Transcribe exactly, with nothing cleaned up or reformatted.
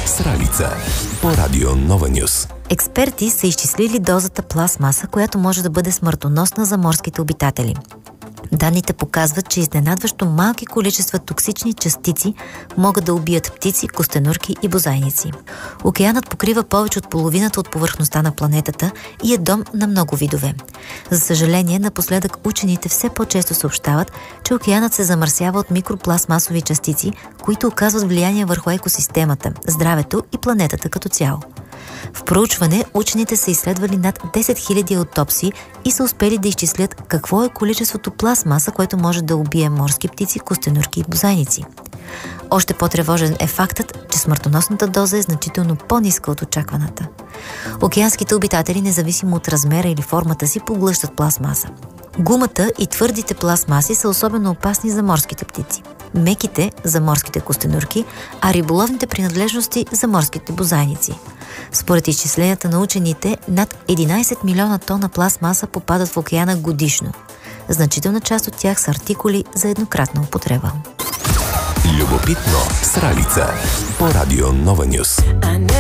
Сралица по радио Нова Нюс. Експерти са изчислили дозата пластмаса, която може да бъде смъртоносна за морските обитатели. Данните показват, че изненадващо малки количества токсични частици могат да убият птици, костенурки и бозайници. Океанът покрива повече от половината от повърхността на планетата и е дом на много видове. За съжаление, напоследък учените все по-често съобщават, че океанът се замърсява от микропластмасови частици, които оказват влияние върху екосистемата, здравето и планетата като цяло. В проучване учените са изследвали над десет хиляди аутопсии и са успели да изчислят какво е количеството пластмаса, което може да убие морски птици, костенурки и бозайници. Още по-тревожен е фактът, че смъртоносната доза е значително по-ниска от очакваната. Океанските обитатели, независимо от размера или формата си, поглъщат пластмаса. Гумата и твърдите пластмаси са особено опасни за морските птици, меките за морските костенурки, а риболовните принадлежности за морските бозайници. Според изчисленията на учените, над единайсет милиона тона пластмаса попадат в океана годишно. Значителна част от тях са артикули за еднократна употреба. Любопитно Сралица по радио Нова Нюс.